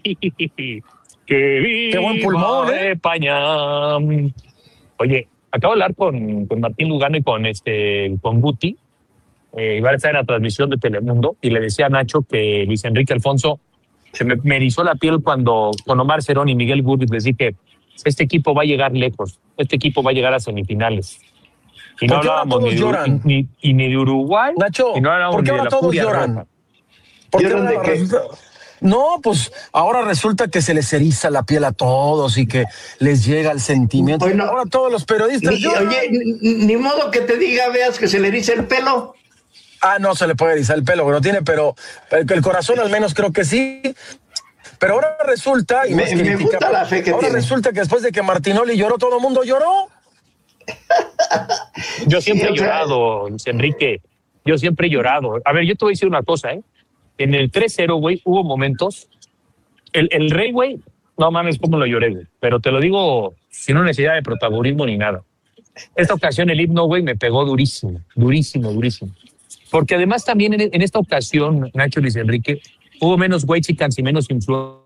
Que viva qué buen pulmón, España. Oye, acabo de hablar con Martín Lugano y con Guti. Iba a estar en la transmisión de Telemundo y le decía a Nacho que Luis Enrique Alfonso se me erizó la piel cuando con Omar Cerón y Miguel Gurri les dije, este equipo va a llegar lejos, este equipo va a llegar a semifinales. Y no hablábamos ni de Uruguay, Nacho, y no hablábamos ¿por qué ni de ahora la todos Furia lloran? Roja. ¿Por qué ¿Lloran de qué? No, pues ahora resulta que se les eriza la piel a todos y que les llega el sentimiento. Bueno, ahora todos los periodistas lloran. Oye, ni modo que te diga, veas que se le eriza el pelo. Ah, no se le puede erizar el pelo, pero el corazón al menos creo que sí. Pero ahora resulta, y me gusta la fe que ahora tiene. resulta que después de que Martinoli lloró, todo el mundo lloró. Yo siempre he llorado, Luis Enrique. Yo siempre he llorado. A ver, yo te voy a decir una cosa, ¿eh? En el 3-0, güey, hubo momentos. El Rey, güey, no mames, cómo lo lloré, güey. Pero te lo digo sin una necesidad de protagonismo ni nada. Esta ocasión el himno, güey, me pegó durísimo, durísimo, durísimo. Porque además también en esta ocasión, Nacho, Luis Enrique, hubo menos Whitexicans y menos influencia.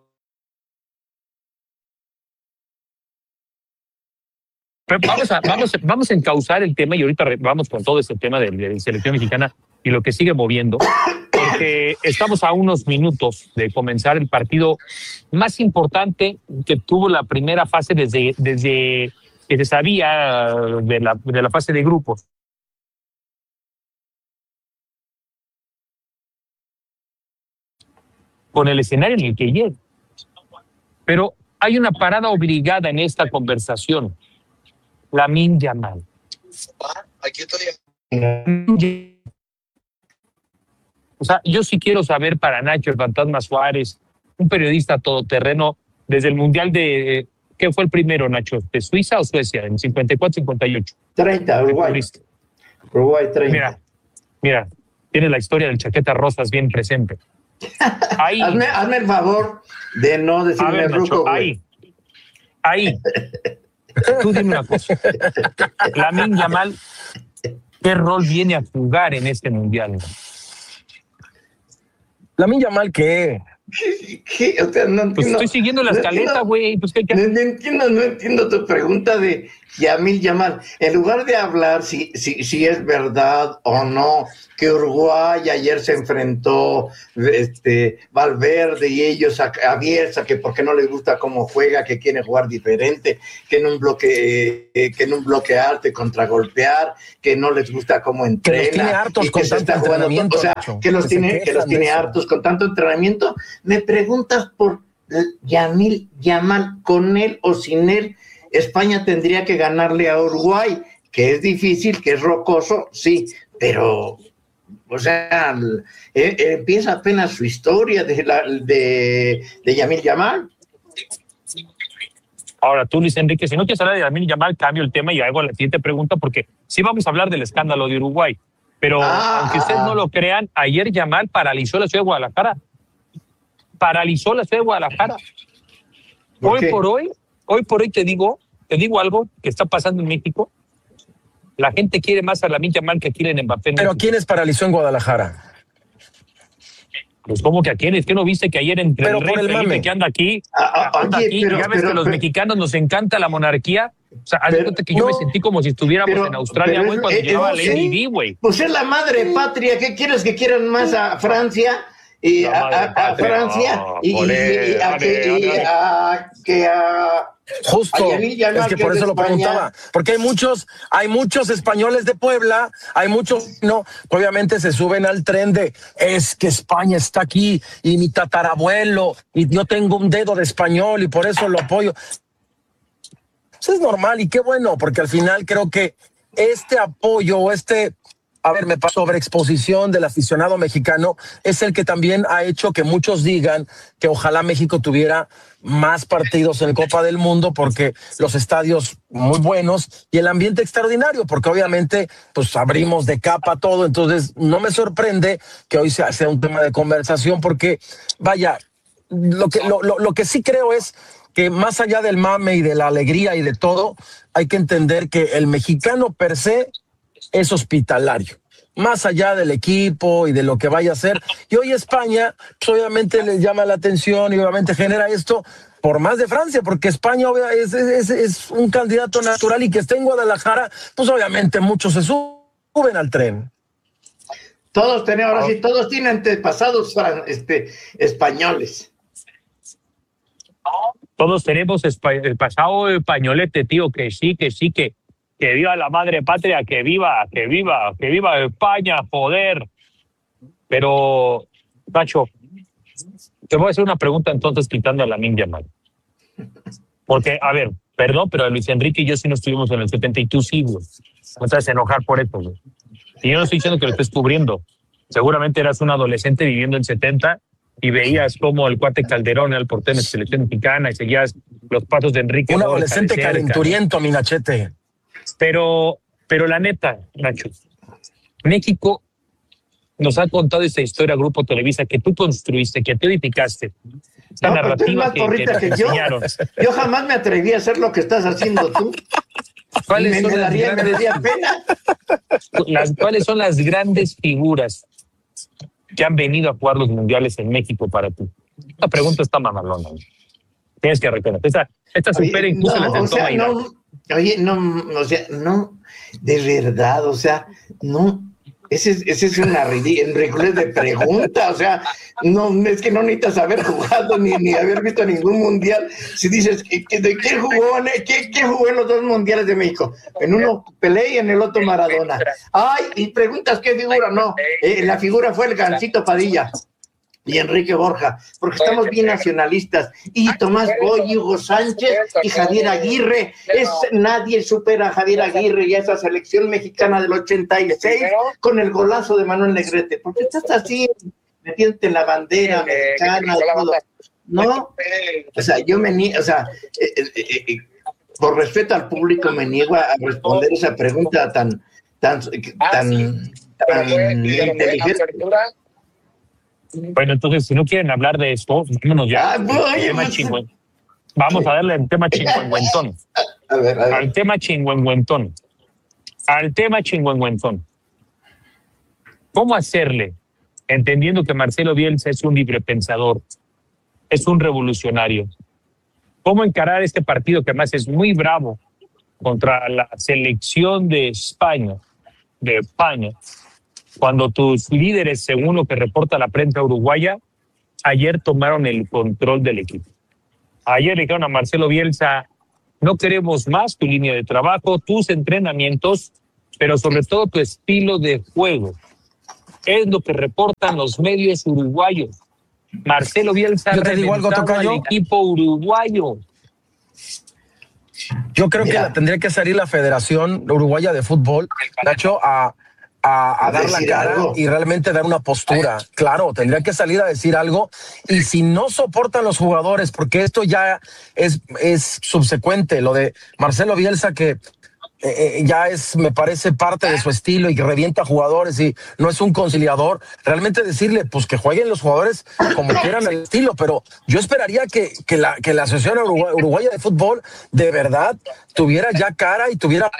Vamos a encauzar el tema y ahorita vamos con todo este tema de la selección mexicana y lo que sigue moviendo, porque estamos a unos minutos de comenzar el partido más importante que tuvo la primera fase desde que se sabía de la fase de grupos. Con el escenario en el que llega. Pero hay una parada obligada en esta conversación. Lamine Yamal. Aquí estoy. O sea, yo sí quiero saber para Nacho, el Fantasma Suárez, un periodista todoterreno, desde el Mundial de... ¿Qué fue el primero, Nacho? ¿De Suiza o Suecia? En 54-58. 30, Uruguay. Uruguay, 30. Mira, tiene la historia del Chaqueta Rosas bien presente. Ahí, hazme el favor de no decirme ruco, güey. Ahí. Tú dime una cosa. Lamine Yamal, ¿qué rol viene a jugar en este mundial? Lamine Yamal, ¿qué? O sea, no entiendo, pues estoy siguiendo la escaleta, güey. Pues, no entiendo tu pregunta de Lamine Yamal. En lugar de hablar si es verdad o no que Uruguay ayer se enfrentó Valverde y ellos a Bielsa, que porque no les gusta cómo juega, que quiere jugar diferente, que en un bloque alto y contragolpear, que no les gusta cómo entrena, que los tiene hartos y que con se tanto está jugando, entrenamiento, o sea, Nacho, que los tiene hartos con tanto entrenamiento. Me preguntas por Lamine Yamal, con él o sin él, España tendría que ganarle a Uruguay, que es difícil, que es rocoso, sí, pero o sea, empieza apenas su historia de Lamine Yamal. Ahora tú, Luis Enrique, si no quieres hablar de Lamine Yamal, cambio el tema y hago la siguiente pregunta, porque sí vamos a hablar del escándalo de Uruguay, pero aunque ustedes no lo crean, ayer Yamal paralizó la ciudad de Guadalajara. Paralizó la ciudad de Guadalajara. Hoy por hoy te digo algo que está pasando en México. La gente quiere más a Lamine Yamal que quieren Mbappé. ¿Pero a quiénes paralizó en Guadalajara? Pues ¿cómo que a quiénes? ¿Qué no viste que ayer entre el Rey Felipe que anda aquí? Ya ves que a los mexicanos nos encanta la monarquía. O sea, haz de cuenta que yo me sentí como si estuviéramos en Australia, güey, cuando llegaba Lady Di, güey. Pues es la madre patria. ¿Qué quieres que quieran más a Francia? Y a Francia Justo, es que por eso lo preguntaba, porque hay muchos españoles de Puebla, hay muchos, no, obviamente se suben al tren de, es que España está aquí, y mi tatarabuelo, y yo tengo un dedo de español, y por eso lo apoyo. Eso es normal, y qué bueno, porque al final creo que este apoyo, sobreexposición del aficionado mexicano es el que también ha hecho que muchos digan que ojalá México tuviera más partidos en Copa del Mundo, porque los estadios muy buenos y el ambiente extraordinario, porque obviamente pues abrimos de capa todo, entonces no me sorprende que hoy sea un tema de conversación, porque vaya, lo que sí creo es que más allá del mame y de la alegría y de todo, hay que entender que el mexicano per se es hospitalario. más allá del equipo y de lo que vaya a hacer. Y hoy España, pues obviamente les llama la atención y obviamente genera esto por más de Francia, porque España es un candidato natural y que esté en Guadalajara, pues obviamente muchos se suben al tren. Todos tenemos, ahora sí, todos tienen antepasados españoles. Todos tenemos el pasado españolete, tío, que sí, que viva la madre patria, que viva España, joder. Pero, Nacho, te voy a hacer una pregunta entonces quitando a Lamine Yamal. Porque, a ver, perdón, pero Luis Enrique y yo sí no estuvimos en el 70 y tú sí, güey. No te vas a enojar por esto, güey. Y yo no estoy diciendo que lo estés cubriendo. Seguramente eras un adolescente viviendo en 70 y veías cómo el cuate Calderón era el portero de la selección mexicana y seguías los pasos de Enrique. Un adolescente calenturiento, mi Nachete. Pero la neta, Nacho, México nos ha contado esta historia, Grupo Televisa, que tú construiste, que tú edificaste. Esta narrativa que te enseñaron. Yo jamás me atreví a hacer lo que estás haciendo tú. ¿Cuáles me daría pena. ¿Cuáles son las grandes figuras que han venido a jugar los mundiales en México para ti? Esta pregunta está mamalona. Tienes que reconocer. Esta supera incluso la de Toma y Daca. No, de verdad, o sea, no. Ese es una ridiculez de pregunta, o sea, no, es que no necesitas haber jugado ni haber visto ningún mundial. Si dices, ¿de quién jugó? ¿Quién jugó en los dos mundiales de México? En uno Pelé y en el otro Maradona. Ay, y preguntas qué figura, no, la figura fue el Gancito Padilla y Enrique Borja, porque estamos bien nacionalistas, y Tomás Boy, Hugo Sánchez y Javier Aguirre. Nadie supera a Javier Aguirre y a esa selección mexicana del 86 con el golazo de Manuel Negrete, porque estás así metiéndote en la bandera mexicana, todo. No, o sea, por respeto al público me niego a responder esa pregunta tan inteligente. Bueno, entonces, si no quieren hablar de esto, vámonos ya. Vamos a darle al tema chingüengüentón. Al tema chingüengüentón. ¿Cómo hacerle? Entendiendo que Marcelo Bielsa es un librepensador, es un revolucionario. ¿Cómo encarar este partido que además es muy bravo contra la selección de España? Cuando tus líderes, según lo que reporta la prensa uruguaya, ayer tomaron el control del equipo. Ayer le dijeron a Marcelo Bielsa, no queremos más tu línea de trabajo, tus entrenamientos, pero sobre todo tu estilo de juego. Es lo que reportan los medios uruguayos. Marcelo Bielsa reventando al equipo uruguayo. Yo creo que tendría que salir la Federación Uruguaya de Fútbol, Nacho, a dar la cara y realmente dar una postura. Claro, tendría que salir a decir algo, y si no soportan los jugadores, porque esto ya es subsecuente, lo de Marcelo Bielsa, que ya es, me parece, parte de su estilo y que revienta jugadores y no es un conciliador, realmente decirle pues que jueguen los jugadores como quieran el estilo, pero yo esperaría que la Asociación Uruguaya de Fútbol de verdad tuviera ya cara y tuviera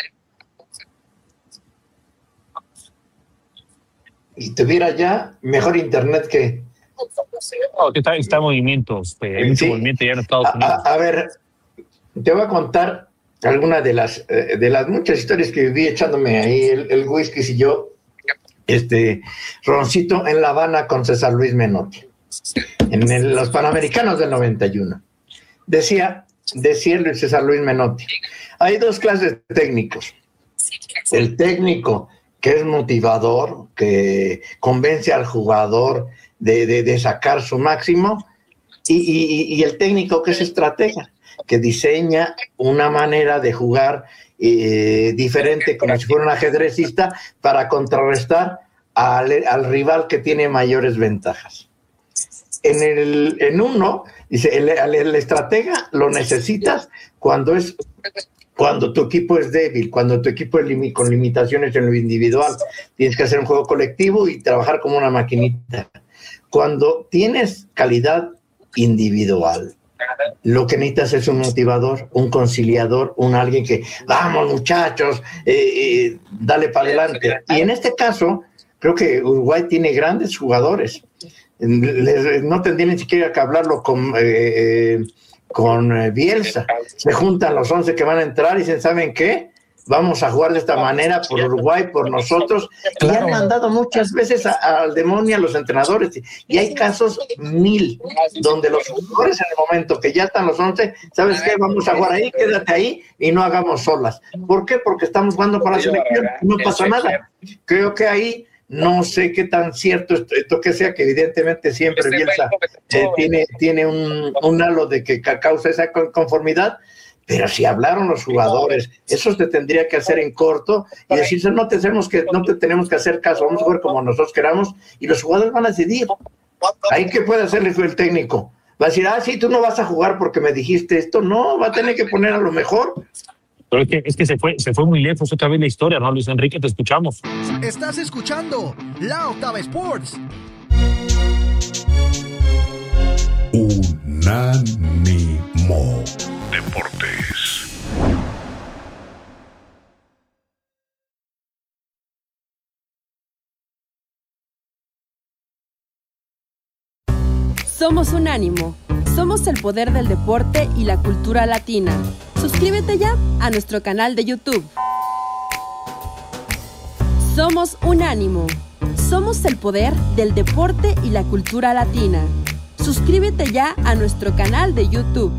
ya mejor internet que... Está en movimiento, hay mucho movimiento ya en Estados Unidos. A ver, te voy a contar algunas de las muchas historias que viví echándome ahí el whisky y yo, roncito en La Habana con César Luis Menotti, en los Panamericanos del 91. Decía César Luis Menotti, hay dos clases de técnicos. El técnico que es motivador, que convence al jugador de sacar su máximo, y el técnico que es estratega, que diseña una manera de jugar diferente, como si fuera un ajedrecista, para contrarrestar al rival que tiene mayores ventajas. En uno, dice, el estratega lo necesitas cuando tu equipo es débil, cuando tu equipo es con limitaciones en lo individual, tienes que hacer un juego colectivo y trabajar como una maquinita. Cuando tienes calidad individual, lo que necesitas es un motivador, un conciliador, alguien que, vamos muchachos, dale para adelante. Y en este caso, Creo que Uruguay tiene grandes jugadores. No tendría ni siquiera que hablarlo con Bielsa. Se juntan los 11 que van a entrar y dicen, ¿saben qué? Vamos a jugar de esta manera por Uruguay, por nosotros. Y han mandado muchas veces al demonio a los entrenadores. Y hay casos 1000 donde los jugadores en el momento que ya están los 11, ¿sabes qué? Vamos a jugar ahí, quédate ahí y no hagamos solas. ¿Por qué? Porque estamos jugando para la selección, no pasa nada. Creo que ahí no sé qué tan cierto esto que sea, que evidentemente siempre Bielsa tiene un halo de que causa esa conformidad. Pero si hablaron los jugadores, eso se tendría que hacer en corto y decirse, no te tenemos que hacer caso, vamos a jugar como nosotros queramos, y los jugadores van a decidir. Ahí qué puede hacer el técnico. Va a decir, sí, tú no vas a jugar porque me dijiste esto. No, va a tener que poner a lo mejor. Pero es que se fue muy lejos otra vez la historia, ¿no, Luis Enrique? Te escuchamos. Estás escuchando La Octava Sports. Unánimo Deportes. Somos Unánimo. Somos el poder del deporte y la cultura latina. Suscríbete ya a nuestro canal de YouTube. Somos Unánimo. Somos el poder del deporte y la cultura latina. Suscríbete ya a nuestro canal de YouTube.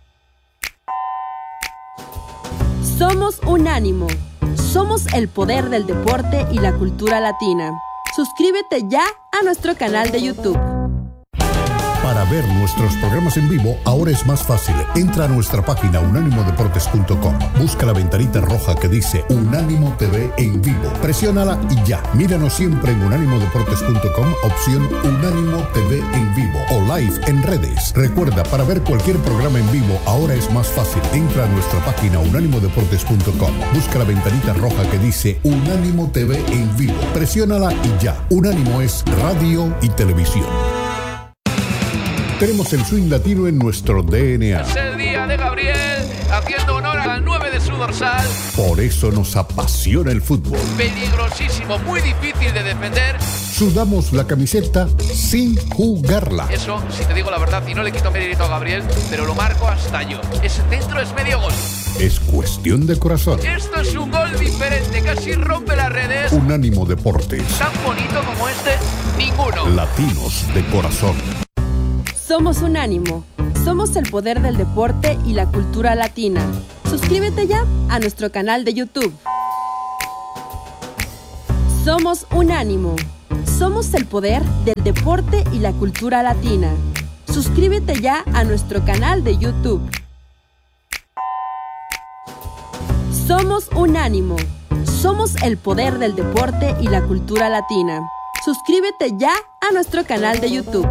Somos Unánimo. Somos el poder del deporte y la cultura latina. Suscríbete ya a nuestro canal de YouTube. Para ver nuestros programas en vivo, ahora es más fácil. Entra a nuestra página unánimodeportes.com. Busca la ventanita roja que dice Unánimo TV en vivo. Presiónala y ya. Míranos siempre en unánimodeportes.com, opción Unánimo TV en vivo o live en redes. Recuerda, para ver cualquier programa en vivo, ahora es más fácil. Entra a nuestra página unánimodeportes.com. Busca la ventanita roja que dice Unánimo TV en vivo. Presiónala y ya. Unánimo es radio y televisión. Tenemos el swing latino en nuestro DNA. Es el día de Gabriel, haciendo honor al 9 de su dorsal. Por eso nos apasiona el fútbol. Peligrosísimo, muy difícil de defender. Sudamos la camiseta sin jugarla. Eso, si te digo la verdad, y no le quito mérito a Gabriel, pero lo marco hasta yo. Ese centro es medio gol. Es cuestión de corazón. Esto es un gol diferente, casi rompe las redes. Unánimo Deportes. Tan bonito como este, ninguno. Latinos de corazón. Somos Unánimo. Somos el poder del deporte y la cultura latina. Suscríbete ya a nuestro canal de YouTube. Somos Unánimo. Somos el poder del deporte y la cultura latina. Suscríbete ya a nuestro canal de YouTube. Somos Unánimo. Somos el poder del deporte y la cultura latina. Suscríbete ya a nuestro canal de YouTube.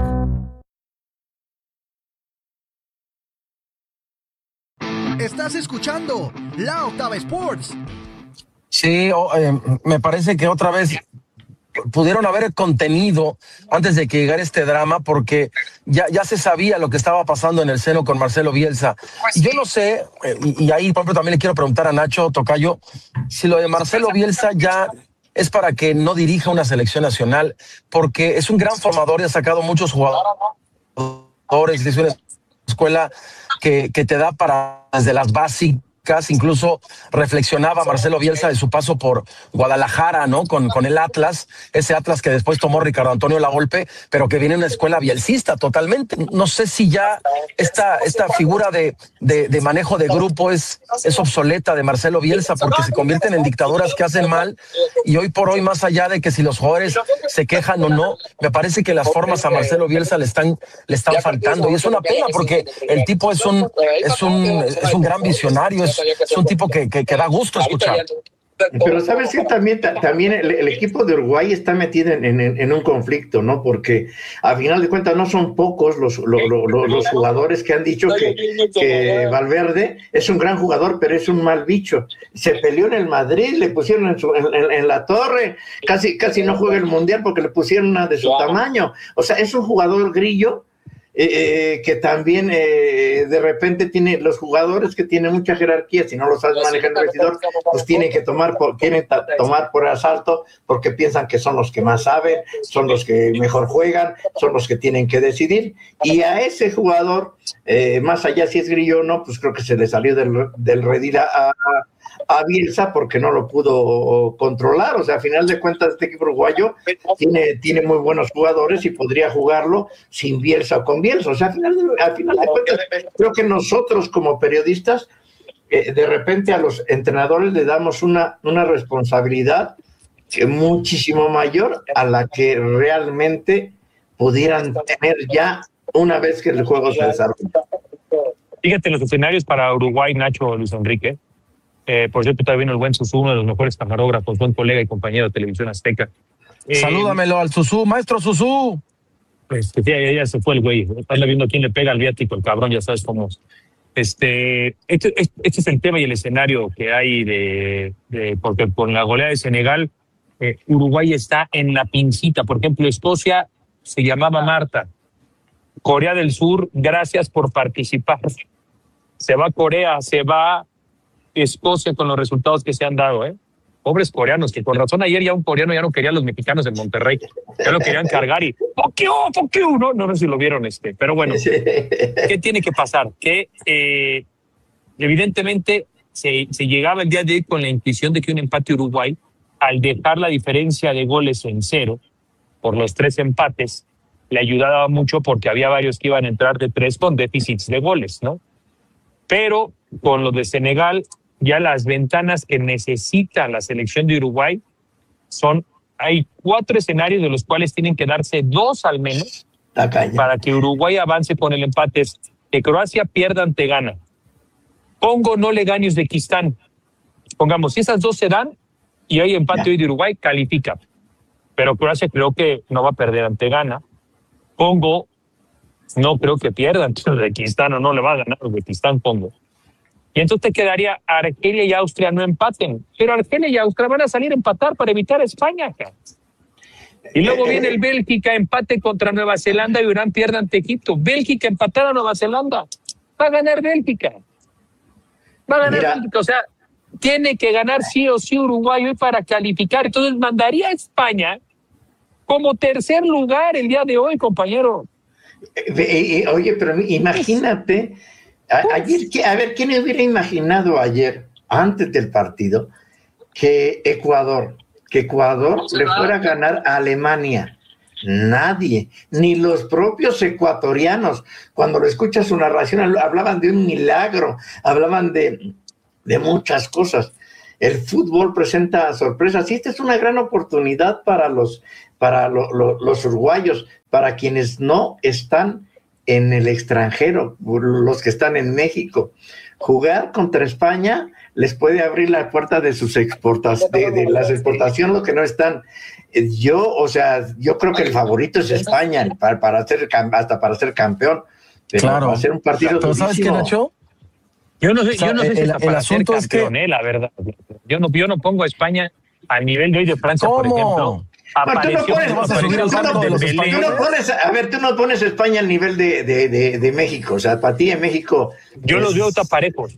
Estás escuchando La Octava Sports. Sí, me parece que otra vez pudieron haber contenido antes de que llegara este drama, porque ya se sabía lo que estaba pasando en el seno con Marcelo Bielsa. Y yo no sé, y ahí por ejemplo también le quiero preguntar a Nacho Tocayo, si lo de Marcelo Bielsa ya es para que no dirija una selección nacional, porque es un gran formador y ha sacado muchos jugadores de una escuela que te da para desde las básicas. Incluso reflexionaba Marcelo Bielsa de su paso por Guadalajara, ¿no? Con el Atlas, ese Atlas que después tomó Ricardo Antonio Lavolpe, pero que viene de una escuela bielcista totalmente. No sé si ya esta figura de manejo de grupo es obsoleta de Marcelo Bielsa, porque se convierten en dictaduras que hacen mal, y hoy por hoy, más allá de que si los jugadores se quejan o no, me parece que las formas a Marcelo Bielsa le están faltando, y es una pena porque el tipo es un gran visionario, es un tipo que da gusto escuchar. Pero sabes que también el equipo de Uruguay está metido en un conflicto, ¿no? Porque a final de cuentas no son pocos los jugadores que han dicho que Valverde es un gran jugador, pero es un mal bicho. Se peleó en el Madrid, le pusieron en la torre, casi no juega el Mundial porque le pusieron una de su tamaño. O sea, es un jugador grillo. que también de repente tiene los jugadores que tienen mucha jerarquía, si no los sabes manejar el vestidor, pues quieren tomar por asalto porque piensan que son los que más saben, son los que mejor juegan, son los que tienen que decidir, y a ese jugador, más allá si es Grillo o no, pues creo que se le salió del redil a Bielsa porque no lo pudo controlar. O sea, a final de cuentas este equipo uruguayo tiene muy buenos jugadores y podría jugarlo sin Bielsa o con Bielsa. O sea, al final de cuentas creo que nosotros como periodistas de repente a los entrenadores le damos una responsabilidad muchísimo mayor a la que realmente pudieran tener ya una vez que el juego se desarrolla. Fíjate los escenarios para Uruguay, Nacho, Luis Enrique. Por cierto, también vino el buen Susú, uno de los mejores camarógrafos, buen colega y compañero de Televisión Azteca. Salúdamelo al Susú, maestro Susú. Pues ya se fue el güey. Están viendo quién le pega al viático, el cabrón, ya sabes cómo. Este es el tema y el escenario que hay porque con la goleada de Senegal, Uruguay está en la pincita. Por ejemplo, Escocia se llamaba Marta. Corea del Sur, gracias por participar. Se va Corea, se va Escocia con los resultados que se han dado, Pobres coreanos, que con razón ayer ya un coreano ya no quería a los mexicanos en Monterrey, ya lo querían cargar y fuck you, no sé si lo vieron, pero bueno, ¿qué tiene que pasar? Que evidentemente se llegaba el día de hoy con la intuición de que un empate Uruguay, al dejar la diferencia de goles en 0 por los 3 empates, le ayudaba mucho porque había varios que iban a entrar de 3 con déficits de goles, ¿no? Pero con lo de Senegal, ya las ventanas que necesita la selección de Uruguay hay 4 escenarios de los cuales tienen que darse 2 al menos para que Uruguay avance con el empate. Que Croacia pierda ante Ghana, Congo no le gane a Uzbekistán. Pongamos, si esas 2 se dan y hay empate hoy de Uruguay, califica. Pero Croacia creo que no va a perder ante Ghana. Congo no creo que pierda ante Uzbekistán, o no le va a ganar Uzbekistán, Congo. Y entonces te quedaría Argelia y Austria no empaten. Pero Argelia y Austria van a salir a empatar para evitar a España. Y luego viene el Bélgica, empate contra Nueva Zelanda y Irán pierde ante Egipto. Bélgica empatada a Nueva Zelanda. Va a ganar Bélgica. Bélgica. O sea, tiene que ganar sí o sí Uruguay hoy para calificar. Entonces mandaría a España como tercer lugar el día de hoy, compañero. Oye, pero imagínate... Ayer, a ver, ¿quién hubiera imaginado ayer, antes del partido, que Ecuador le fuera a ganar a Alemania? Nadie, ni los propios ecuatorianos. Cuando lo escuchas su narración, hablaban de un milagro, hablaban de muchas cosas. El fútbol presenta sorpresas y esta es una gran oportunidad para los uruguayos, para quienes no están en el extranjero, los que están en México. Jugar contra España les puede abrir la puerta de sus exportaciones, de las exportaciones, lo que no están. Yo creo que el favorito es España para ser campeón. Pero claro. Va a ser un partido pero ¿sabes qué, Nacho? Yo no sé si está para ser asunto campeón, es que... la verdad. Yo no pongo a España al nivel de hoy de Francia, ¿cómo? Por ejemplo. Tú no pones España al nivel de México. O sea, para ti en México... Yo los veo taparejos.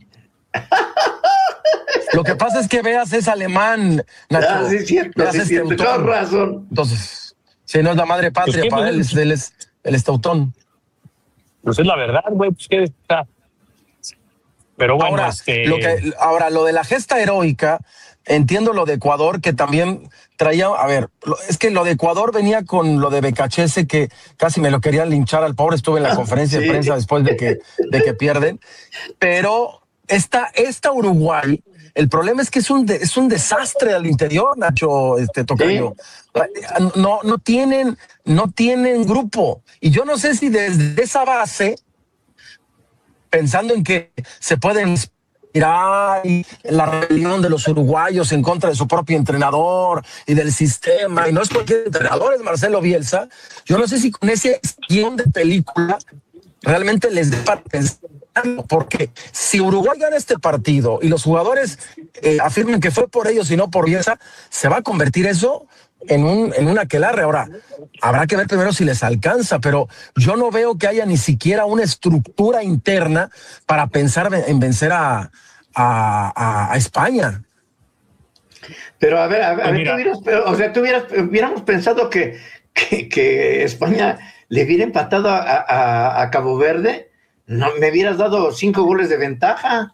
Lo que pasa es que veas es alemán, Nacho. Sí, cierto, tienes razón. Entonces, si no es la madre patria, para él es el Teutón. Pues es la verdad, güey, pues que está... Pero bueno, ahora, lo de la gesta heroica, entiendo lo de Ecuador, que también traía, es que lo de Ecuador venía con lo de Becachese, que casi me lo querían linchar al pobre, estuve en la conferencia de prensa después de que pierden, pero esta Uruguay, el problema es que es un desastre al interior, Nacho, Tocayo. No tienen grupo, y yo no sé si desde esa base, pensando en que se pueden inspirar en la rebelión de los uruguayos en contra de su propio entrenador y del sistema, y no es cualquier entrenador, es Marcelo Bielsa, yo no sé si con ese guión de película realmente les dé para pensar, porque si Uruguay gana este partido y los jugadores afirman que fue por ellos y no por Bielsa, se va a convertir eso en un aquelarre. Ahora, habrá que ver primero si les alcanza, pero yo no veo que haya ni siquiera una estructura interna para pensar en vencer a España. Pero a ver, hubiéramos pensado que España le hubiera empatado a Cabo Verde, no me hubieras dado 5 goles de ventaja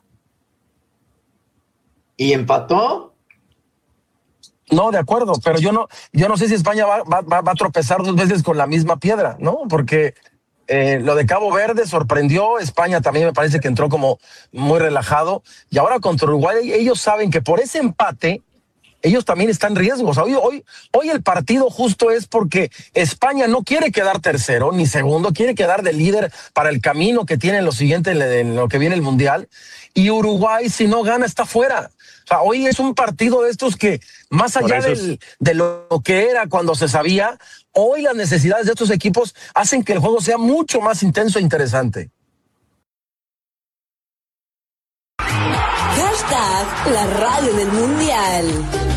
y empató. No, de acuerdo, pero yo no sé si España va a tropezar 2 veces con la misma piedra, ¿no? Porque lo de Cabo Verde sorprendió, España también me parece que entró como muy relajado, y ahora contra Uruguay ellos saben que por ese empate ellos también están en riesgo. O sea, hoy el partido justo es porque España no quiere quedar tercero ni segundo, quiere quedar de líder para el camino que tiene en lo que viene el Mundial, y Uruguay si no gana está fuera. O sea, hoy es un partido de estos que, más allá de lo que era cuando se sabía, hoy las necesidades de estos equipos hacen que el juego sea mucho más intenso e interesante. Hashtag la radio del Mundial.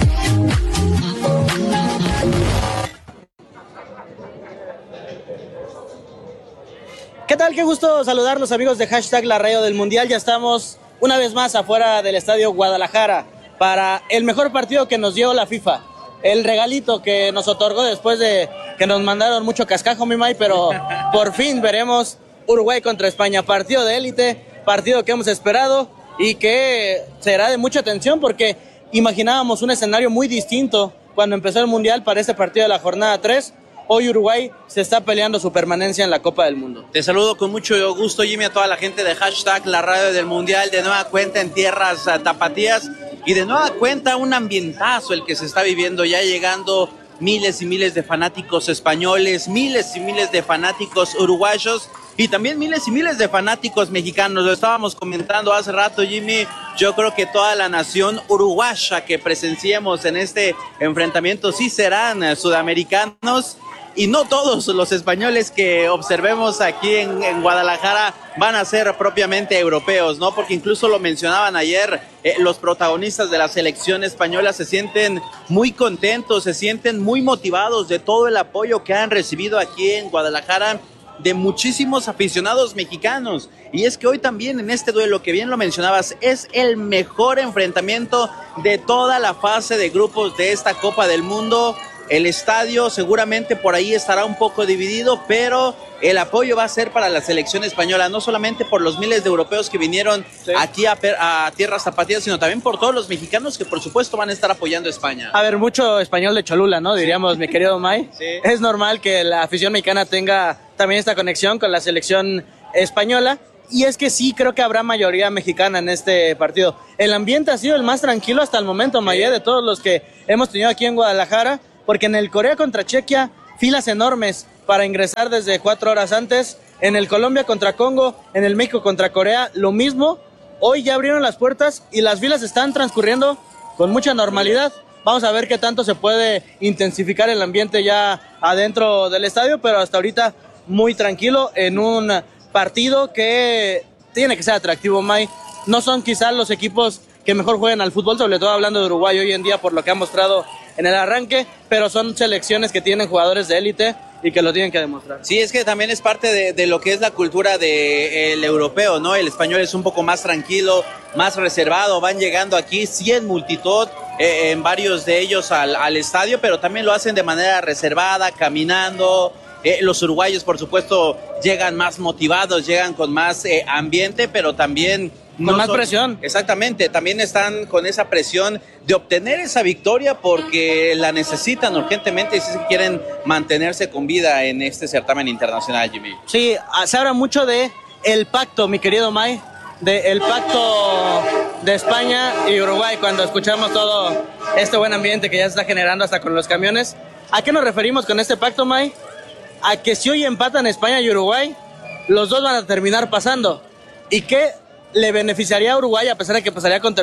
¿Qué tal? Qué gusto saludarlos, amigos de Hashtag la radio del Mundial. Ya estamos una vez más afuera del Estadio Guadalajara para el mejor partido que nos dio la FIFA. El regalito que nos otorgó después de que nos mandaron mucho cascajo, mi May, pero por fin veremos Uruguay contra España. Partido de élite, partido que hemos esperado y que será de mucha atención porque imaginábamos un escenario muy distinto cuando empezó el Mundial para este partido de la jornada 3. Hoy Uruguay se está peleando su permanencia en la Copa del Mundo. Te saludo con mucho gusto, Jimmy, a toda la gente de Hashtag la radio del Mundial, de nueva cuenta en tierras tapatías y de nueva cuenta un ambientazo el que se está viviendo, ya llegando miles y miles de fanáticos españoles, miles y miles de fanáticos uruguayos y también miles y miles de fanáticos mexicanos. Lo estábamos comentando hace rato, Jimmy. Yo creo que toda la nación uruguaya que presenciemos en este enfrentamiento sí serán sudamericanos. Y no todos los españoles que observemos aquí en Guadalajara van a ser propiamente europeos, ¿no? Porque incluso lo mencionaban ayer, los protagonistas de la selección española se sienten muy contentos, se sienten muy motivados de todo el apoyo que han recibido aquí en Guadalajara de muchísimos aficionados mexicanos. Y es que hoy también en este duelo, que bien lo mencionabas, es el mejor enfrentamiento de toda la fase de grupos de esta Copa del Mundo. El estadio seguramente por ahí estará un poco dividido, pero el apoyo va a ser para la selección española, no solamente por los miles de europeos que vinieron aquí a tierras tapatías, sino también por todos los mexicanos que por supuesto van a estar apoyando a España. A ver, mucho español de Cholula, ¿no? Diríamos, mi querido May. Sí. Es normal que la afición mexicana tenga también esta conexión con la selección española. Y es que sí, creo que habrá mayoría mexicana en este partido. El ambiente ha sido el más tranquilo hasta el momento, May, de todos los que hemos tenido aquí en Guadalajara. Porque en el Corea contra Chequia, filas enormes para ingresar desde 4 horas antes. En el Colombia contra Congo, en el México contra Corea, lo mismo. Hoy ya abrieron las puertas y las filas están transcurriendo con mucha normalidad. Vamos a ver qué tanto se puede intensificar el ambiente ya adentro del estadio, pero hasta ahorita muy tranquilo en un partido que tiene que ser atractivo, May. No son quizás los equipos que mejor juegan al fútbol, sobre todo hablando de Uruguay hoy en día por lo que ha mostrado en el arranque, pero son selecciones que tienen jugadores de élite y que lo tienen que demostrar. Sí, es que también es parte de lo que es la cultura del europeo, ¿no? El español es un poco más tranquilo, más reservado, van llegando aquí, sí en multitud, en varios de ellos al estadio, pero también lo hacen de manera reservada, caminando. Los uruguayos, por supuesto, llegan más motivados, llegan con más ambiente, pero también con más presión. Exactamente, también están con esa presión de obtener esa victoria porque la necesitan urgentemente y si quieren mantenerse con vida en este certamen internacional, Jimmy. Sí, se habla mucho de el pacto, mi querido May, de el pacto de España y Uruguay, cuando escuchamos todo este buen ambiente que ya se está generando hasta con los camiones. ¿A qué nos referimos con este pacto, May? A que si hoy empatan España y Uruguay, los dos van a terminar pasando. ¿Y qué le beneficiaría a Uruguay, a pesar de que pasaría como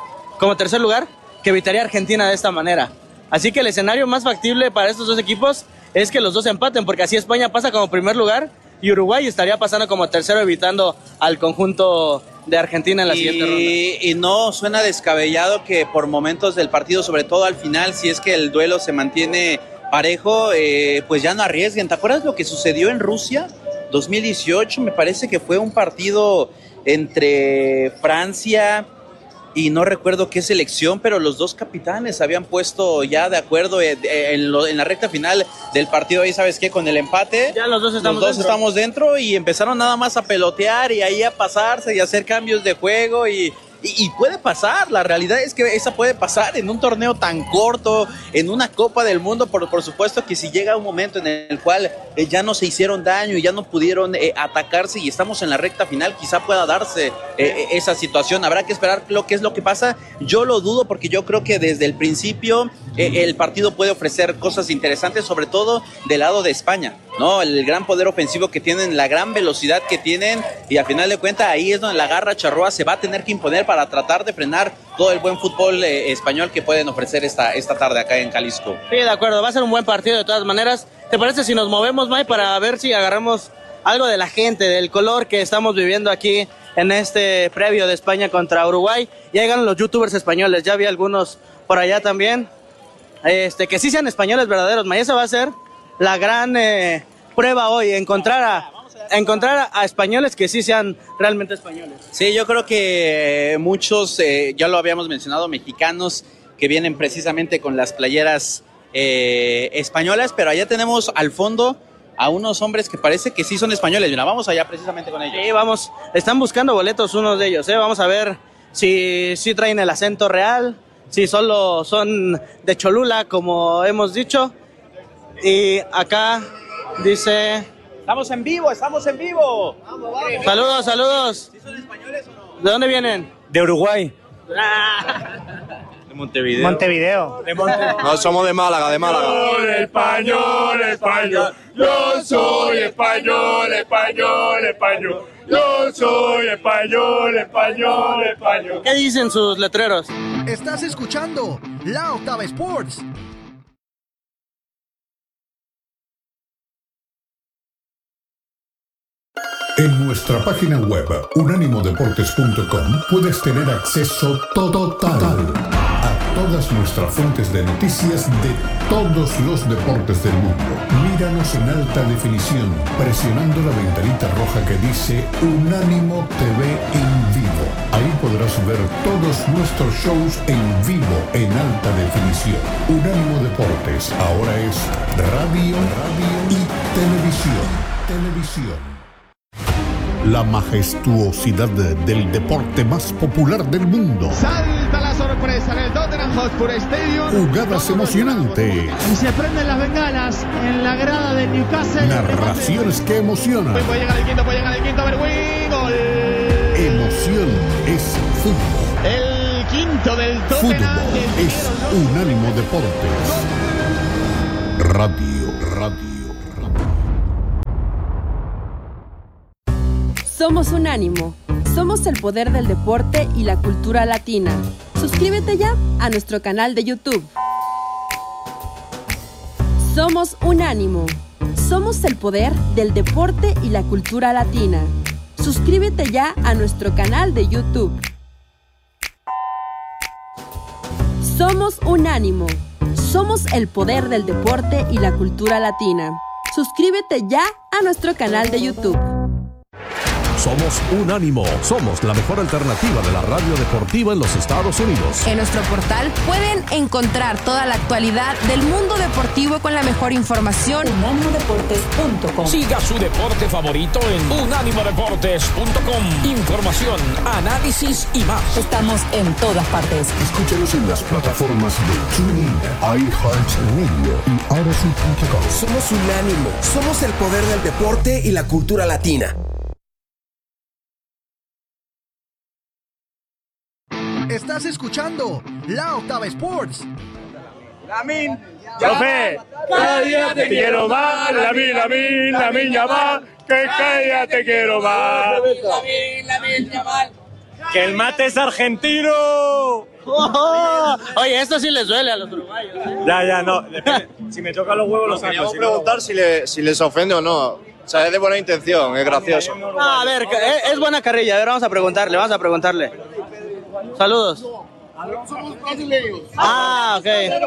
tercer lugar, que evitaría a Argentina de esta manera? Así que el escenario más factible para estos dos equipos es que los dos empaten, porque así España pasa como primer lugar y Uruguay estaría pasando como tercero, evitando al conjunto de Argentina en la siguiente ronda. Y no suena descabellado que por momentos del partido, sobre todo al final, si es que el duelo se mantiene parejo, pues ya no arriesguen. ¿Te acuerdas lo que sucedió en Rusia 2018? Me parece que fue un partido entre Francia y no recuerdo qué selección, pero los dos capitanes habían puesto ya de acuerdo en la recta final del partido. Ahí, ¿sabes qué? Con el empate, ya los dos estamos dentro y empezaron nada más a pelotear y ahí a pasarse y a hacer cambios de juego y puede pasar. La realidad es que esa puede pasar en un torneo tan corto, en una Copa del Mundo. Por supuesto que si llega un momento en el cual ya no se hicieron daño y ya no pudieron atacarse y estamos en la recta final, quizá pueda darse esa situación. Habrá que esperar qué es lo que pasa. Yo lo dudo porque yo creo que desde el principio el partido puede ofrecer cosas interesantes, sobre todo del lado de España, ¿no? El gran poder ofensivo que tienen, la gran velocidad que tienen, y al final de cuentas ahí es donde la garra charrúa se va a tener que imponer para tratar de frenar todo el buen fútbol español que pueden ofrecer esta tarde acá en Jalisco. Sí, de acuerdo, va a ser un buen partido de todas maneras. ¿Te parece si nos movemos, May, para ver si agarramos algo de la gente, del color que estamos viviendo aquí en este previo de España contra Uruguay? Ya llegaron los youtubers españoles, ya vi algunos por allá también, que sí sean españoles verdaderos, May. Esa va a ser la gran prueba hoy, encontrar a españoles que sí sean realmente españoles. Sí, yo creo que muchos, ya lo habíamos mencionado, mexicanos que vienen precisamente con las playeras españolas, pero allá tenemos al fondo a unos hombres que parece que sí son españoles. Mira, vamos allá precisamente con ellos. Sí, vamos, están buscando boletos unos de ellos, vamos a ver si traen el acento real, si solo son de Cholula, como hemos dicho. Y acá dice... ¡Estamos en vivo! Saludos, saludos. ¿Sí son españoles o no? ¿De dónde vienen? De Uruguay. De Montevideo. No, somos de Málaga, Español. Yo soy español. Yo soy español. ¿Qué dicen sus letreros? Estás escuchando La Octava Sports. En nuestra página web unánimodeportes.com puedes tener acceso total a todas nuestras fuentes de noticias de todos los deportes del mundo. Míranos en alta definición presionando la ventanita roja que dice Unánimo TV en vivo. Ahí podrás ver todos nuestros shows en vivo en alta definición. Unánimo Deportes ahora es radio y televisión. La majestuosidad del deporte más popular del mundo. Salta la sorpresa en el Tottenham Hotspur Stadium. Jugadas emocionantes. Y se prenden las bengalas en la grada de Newcastle. Narraciones que emocionan. Puede llegar el quinto, Berwin. Gol. Emoción es fútbol. El quinto del Tottenham. Fútbol es Unánimo Deportes. Radio. Somos Unánimo. Somos el poder del deporte y la cultura latina. Suscríbete ya a nuestro canal de YouTube. Somos Unánimo. Somos el poder del deporte y la cultura latina. Suscríbete ya a nuestro canal de YouTube. Somos Unánimo. Somos el poder del deporte y la cultura latina. Suscríbete ya a nuestro canal de YouTube. Somos Unánimo. Somos la mejor alternativa de la radio deportiva en los Estados Unidos. En nuestro portal pueden encontrar toda la actualidad del mundo deportivo con la mejor información. unánimodeportes.com. Siga su deporte favorito en unánimodeportes.com. Información, análisis y más. Estamos en todas partes. Escúchanos en las plataformas de TuneIn, iHeartRadio y Odyssey.com. Somos Unánimo. Somos el poder del deporte y la cultura latina. Estás escuchando La Octava Sports. Lamin, profe, cada día te quiero más. Lamin, Yamal, que cada día te quiero más. Lamin, Yamal. ¡Que el mate es argentino! Oye, esto sí les duele a los uruguayos. Ya, no. Si me toca los huevos los saco. Queríamos preguntar si les ofende o no. O sea, es de buena intención, es gracioso. A ver, es buena carrilla. A ver, vamos a preguntarle. Saludos. Somos brasileños. Ok.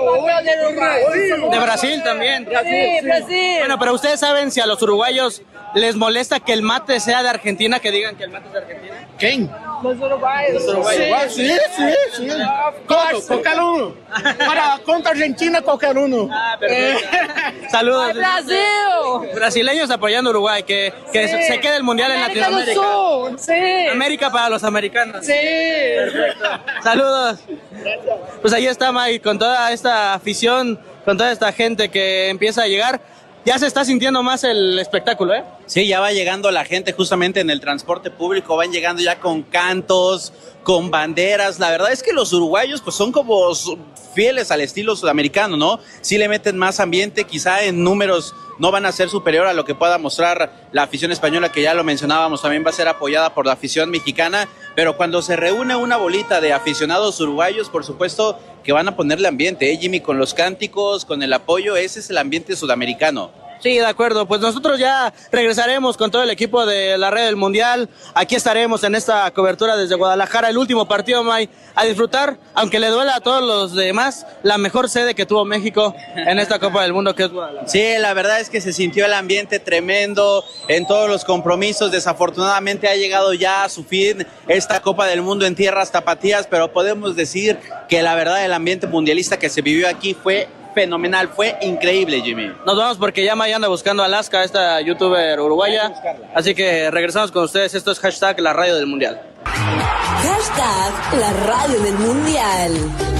De Brasil también. Sí, Brasil. Bueno, pero ustedes saben si a los uruguayos les molesta que el mate sea de Argentina, que digan que el mate es de Argentina. ¿Quién? Los uruguayos. Sí. Cualquier uno. Contra Argentina, cualquier uno. Perfecto. Saludos. Brasil. Brasileños apoyando a Uruguay, que se quede el mundial en Latinoamérica. Sur. Sí. América para los americanos. Sí. Perfecto. Saludos. Pues ahí está Mike, con toda esta afición, con toda esta gente que empieza a llegar. Ya se está sintiendo más el espectáculo, ¿eh? Sí, ya va llegando la gente justamente en el transporte público, van llegando ya con cantos, con banderas. La verdad es que los uruguayos pues son como fieles al estilo sudamericano, ¿no? Sí le meten más ambiente, quizá en números no van a ser superior a lo que pueda mostrar la afición española, que ya lo mencionábamos, también va a ser apoyada por la afición mexicana, pero cuando se reúne una bolita de aficionados uruguayos, por supuesto que van a ponerle ambiente, Jimmy, con los cánticos, con el apoyo, ese es el ambiente sudamericano. Sí, de acuerdo. Pues nosotros ya regresaremos con todo el equipo de la Red del Mundial. Aquí estaremos en esta cobertura desde Guadalajara, el último partido, Mike, a disfrutar, aunque le duela a todos los demás, la mejor sede que tuvo México en esta Copa del Mundo, que es Guadalajara. Sí, la verdad es que se sintió el ambiente tremendo en todos los compromisos. Desafortunadamente ha llegado ya a su fin esta Copa del Mundo en tierras tapatías, pero podemos decir que la verdad el ambiente mundialista que se vivió aquí fue fenomenal, fue increíble, Jimmy. Nos vamos porque ya Maya anda buscando a Alaska, esta youtuber uruguaya, así que regresamos con ustedes. Esto es hashtag la radio del mundial. Hashtag la radio del mundial.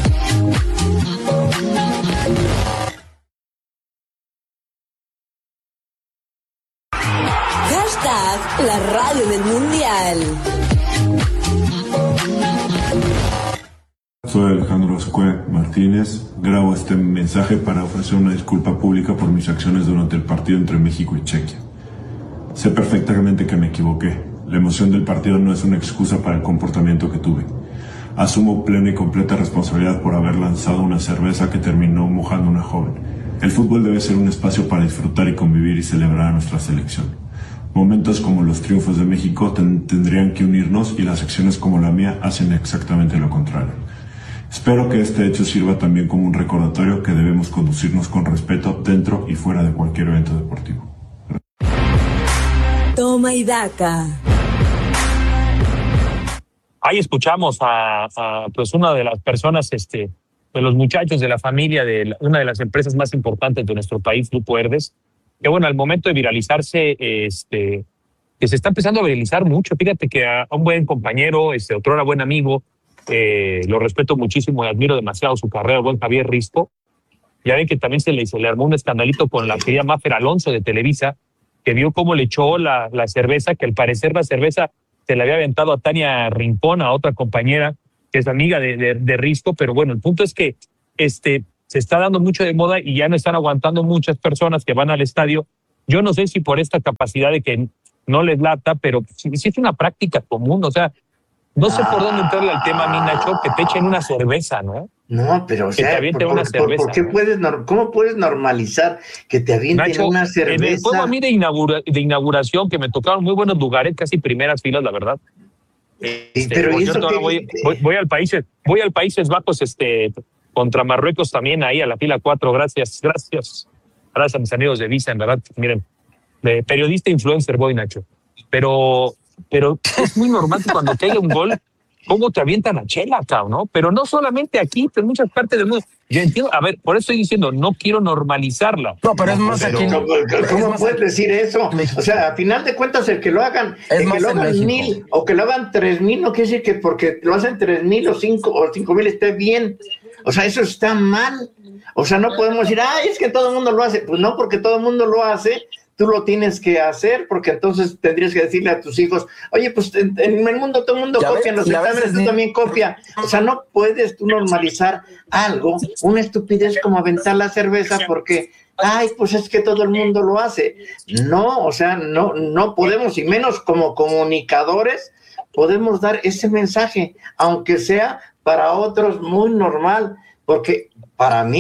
Hashtag la radio del mundial. Soy Alejandro Oscue Martínez. Grabo este mensaje para ofrecer una disculpa pública por mis acciones durante el partido entre México y Chequia. Sé perfectamente que me equivoqué. La emoción del partido no es una excusa para el comportamiento que tuve. Asumo plena y completa responsabilidad por haber lanzado una cerveza que terminó mojando a una joven. El fútbol debe ser un espacio para disfrutar y convivir y celebrar a nuestra selección. Momentos como los triunfos de México tendrían que unirnos, y las acciones como la mía hacen exactamente lo contrario. Espero que este hecho sirva también como un recordatorio que debemos conducirnos con respeto dentro y fuera de cualquier evento deportivo. Toma y daca. Ahí escuchamos a pues una de las personas, de los muchachos de la familia de una de las empresas más importantes de nuestro país, Grupo Herdes, que bueno, al momento de viralizarse, que se está empezando a viralizar mucho. Fíjate que a un buen compañero, otrora buen amigo, lo respeto muchísimo y admiro demasiado su carrera, el buen Javier Risco. Ya ven que también se le armó un escandalito con la querida Mafer Alonso de Televisa, que vio cómo le echó la cerveza, que al parecer la cerveza se le había aventado a Tania Rincón, a otra compañera que es amiga de Risco. Pero bueno, el punto es que se está dando mucho de moda y ya no están aguantando muchas personas que van al estadio. Yo no sé si por esta capacidad de que no les lata, pero sí es una práctica común. O sea, no sé por dónde entrarle al tema, mi Nacho, que te echen una cerveza, ¿no? No, pero o sea, que te avienten una cerveza. ¿por qué ¿cómo puedes normalizar que te avienten Nacho, una cerveza? En el juego a mí de inauguración, que me tocaron muy buenos lugares, casi primeras filas, la verdad. Pero yo voy al Países Bajos, contra Marruecos también, ahí a la fila 4. Gracias a mis amigos de Visa, en verdad. Miren, de periodista influencer voy, Nacho. Pero es muy normal que cuando caiga un gol, cómo te avientan a chela, cabrón, ¿no? Pero no solamente aquí, en muchas partes del mundo. Yo entiendo, a ver, por eso estoy diciendo, no quiero normalizarla. No, pero es más aquí. ¿Cómo puedes decir eso? O sea, a final de cuentas, el que lo hagan, el que lo hagan 1,000 o que lo hagan 3,000, no quiere decir que porque lo hacen 3,000 o 5,000 esté bien. O sea, eso está mal. O sea, no podemos decir, es que todo el mundo lo hace. Pues no, porque todo el mundo lo hace, tú lo tienes que hacer, porque entonces tendrías que decirle a tus hijos, oye, pues en el mundo todo el mundo copia, en los exámenes tú también copia. O sea, no puedes tú normalizar algo, una estupidez como aventar la cerveza porque, pues es que todo el mundo lo hace. No, o sea, no podemos, y menos como comunicadores, podemos dar ese mensaje, aunque sea para otros muy normal, porque para mí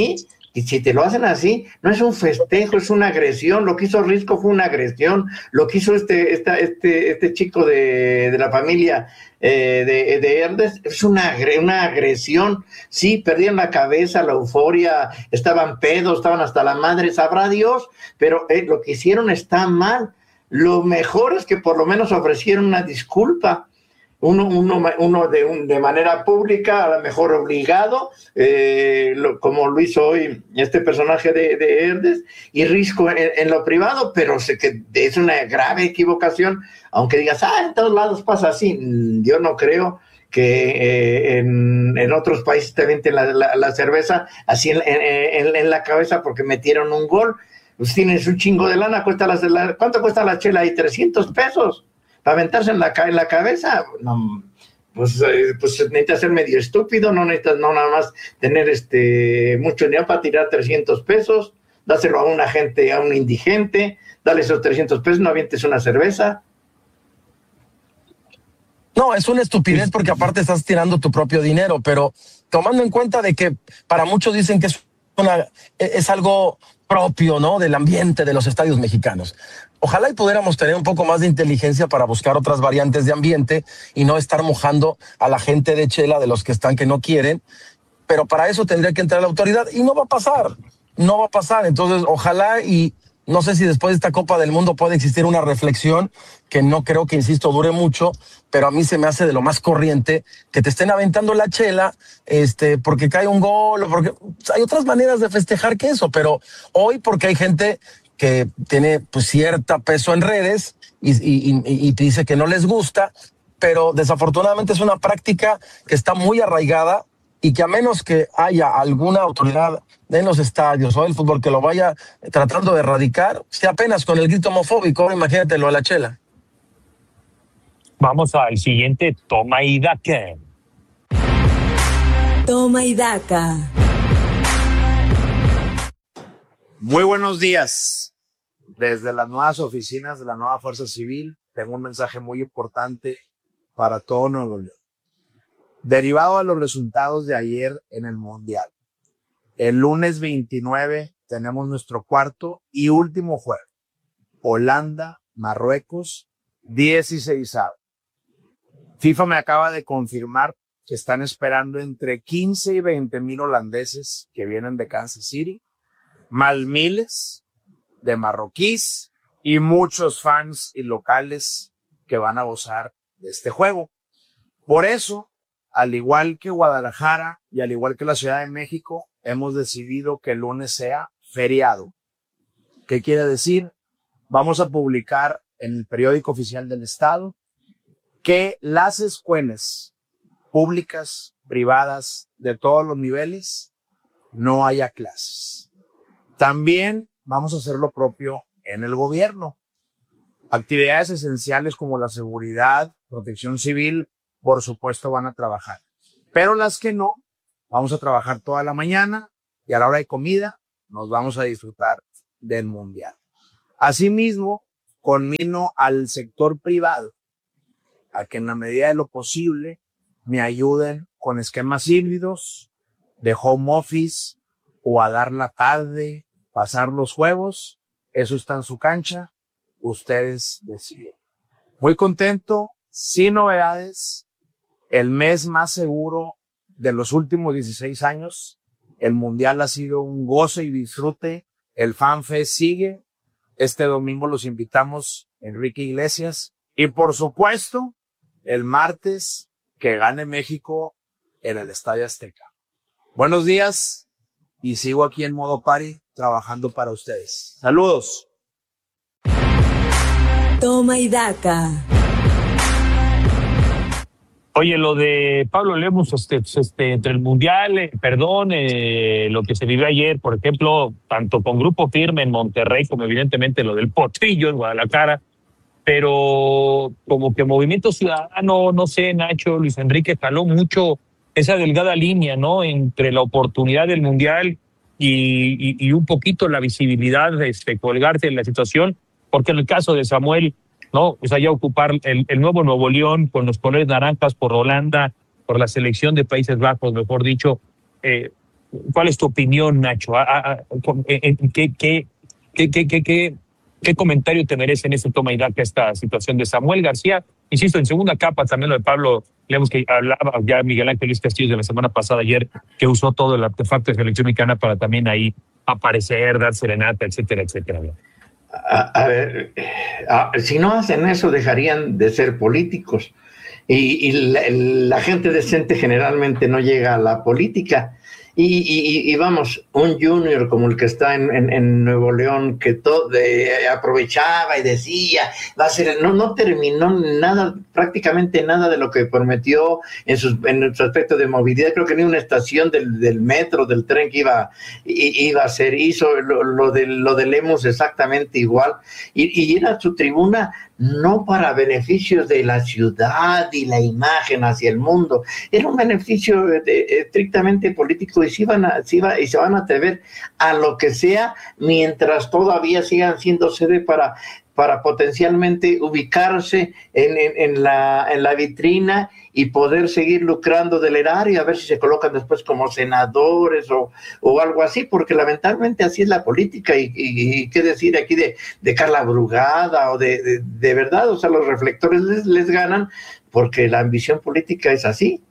Y si te lo hacen así, no es un festejo, es una agresión. Lo que hizo Risco fue una agresión. Lo que hizo este chico de la familia de Herdes es una agresión. Sí, perdieron la cabeza, la euforia, estaban pedos, estaban hasta la madre, sabrá Dios, pero lo que hicieron está mal. Lo mejor es que por lo menos ofrecieron una disculpa. Uno de manera pública, a lo mejor obligado, como lo hizo hoy este personaje de Herdes, y Risco en lo privado, pero sé que es una grave equivocación, aunque digas, en todos lados pasa así. Yo no creo que en otros países te venden la cerveza así en la cabeza porque metieron un gol. Pues tienes un chingo de lana, ¿cuánto cuesta la chela ahí? $300. Para aventarse en la cabeza, no, pues necesitas ser medio estúpido, no necesitas nada más tener mucho dinero para tirar $300, dáselo a una gente, a un indigente, dale esos $300, no avientes una cerveza. No, es una estupidez porque aparte estás tirando tu propio dinero, pero tomando en cuenta de que para muchos dicen que es algo propio, ¿no?, del ambiente de los estadios mexicanos. Ojalá y pudiéramos tener un poco más de inteligencia para buscar otras variantes de ambiente y no estar mojando a la gente de chela de los que están que no quieren, pero para eso tendría que entrar la autoridad y no va a pasar. Entonces, ojalá y no sé si después de esta Copa del Mundo puede existir una reflexión que no creo que, insisto, dure mucho, pero a mí se me hace de lo más corriente que te estén aventando la chela porque cae un gol o porque hay otras maneras de festejar que eso, pero hoy porque hay gente que tiene pues cierto peso en redes y te dice que no les gusta, pero desafortunadamente es una práctica que está muy arraigada y que a menos que haya alguna autoridad en los estadios o el fútbol que lo vaya tratando de erradicar, si apenas con el grito homofóbico, imagínate lo de la chela. Vamos al siguiente Toma y Daca. Toma y Daca. Muy buenos días. Desde las nuevas oficinas de la nueva Fuerza Civil, tengo un mensaje muy importante para todo Nuevo León. Derivado de los resultados de ayer en el Mundial, el lunes 29 tenemos nuestro cuarto y último juego. Holanda, Marruecos, 16avo. FIFA me acaba de confirmar que están esperando entre 15 y 20,000 holandeses que vienen de Kansas City, más miles de marroquíes y muchos fans y locales que van a gozar de este juego. Por eso, al igual que Guadalajara y al igual que la Ciudad de México, hemos decidido que el lunes sea feriado. ¿Qué quiere decir? Vamos a publicar en el periódico oficial del Estado que las escuelas públicas, privadas, de todos los niveles, no haya clases. También vamos a hacer lo propio en el gobierno. Actividades esenciales como la seguridad, protección civil, por supuesto van a trabajar. Pero las que no, vamos a trabajar toda la mañana y a la hora de comida nos vamos a disfrutar del Mundial. Asimismo, conmino al sector privado a que en la medida de lo posible me ayuden con esquemas híbridos de home office o a dar la tarde, pasar los juegos. Eso está en su cancha, ustedes deciden. Muy contento, sin novedades, el mes más seguro de los últimos 16 años. El Mundial ha sido un goce y disfrute. El FanFest sigue. Este domingo los invitamos, Enrique Iglesias. Y por supuesto, el martes, que gane México en el Estadio Azteca. Buenos días y sigo aquí en modo party trabajando para ustedes. Saludos. Toma y Daca. Oye, lo de Pablo Lemus, entre el Mundial, lo que se vivió ayer, por ejemplo, tanto con Grupo Firme en Monterrey, como evidentemente lo del Potrillo en Guadalajara, pero como que Movimiento Ciudadano, no sé, Nacho, Luis Enrique, jaló mucho esa delgada línea, ¿no?, entre la oportunidad del Mundial y un poquito la visibilidad de colgarse en la situación, porque en el caso de Samuel, ¿no?, o sea, ya ocupar el nuevo Nuevo León con los colores naranjas por Holanda, por la selección de Países Bajos, mejor dicho, ¿Cuál es tu opinión, Nacho? ¿Qué comentario te merece en ese toma y daca esta situación de Samuel García? Insisto, en segunda capa también lo de Pablo, leemos que hablaba ya Miguel Ángel Luis Castillo de la semana pasada, ayer, que usó todo el artefacto de selección mexicana para también ahí aparecer, dar serenata, etcétera, etcétera. A ver, si no hacen eso, dejarían de ser políticos. Y la gente decente generalmente no llega a la política. Y vamos, un junior como el que está en Nuevo León, que aprovechaba y decía, va a ser, no terminó nada, prácticamente nada de lo que prometió en su aspecto de movilidad. Creo que ni una estación del metro, del tren que iba a hacer, hizo lo de Lemus exactamente igual, y era su tribuna no para beneficios de la ciudad y la imagen hacia el mundo, era un beneficio estrictamente político, y se van a atrever a lo que sea mientras todavía sigan siendo sede para potencialmente ubicarse en la vitrina y poder seguir lucrando del erario, a ver si se colocan después como senadores o algo así, porque lamentablemente así es la política. Y qué decir aquí de Carla Brugada o de verdad, o sea, los reflectores les ganan porque la ambición política es así.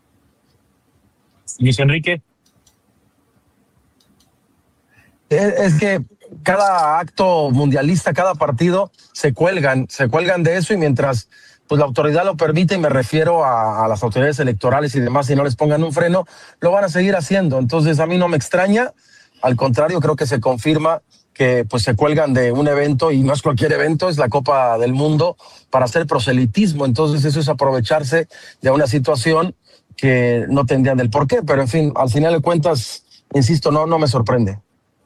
Luis Enrique. Es que cada acto mundialista, cada partido, se cuelgan de eso, y mientras pues la autoridad lo permite, y me refiero a las autoridades electorales y demás, si no les pongan un freno, lo van a seguir haciendo. Entonces a mí no me extraña, al contrario, creo que se confirma que pues se cuelgan de un evento, y no es cualquier evento, es la Copa del Mundo, para hacer proselitismo. Entonces eso es aprovecharse de una situación que no tendrían del porqué, pero en fin, al final de cuentas, insisto, no me sorprende.